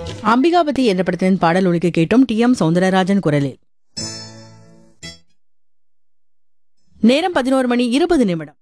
அம்பிகாபதி என்ற படத்தின் பாடல் ஒலிக்க கேட்டோம் டி.எம். சௌந்தரராஜன் குரலில். நேரம் 11 மணி 20 நிமிடம்.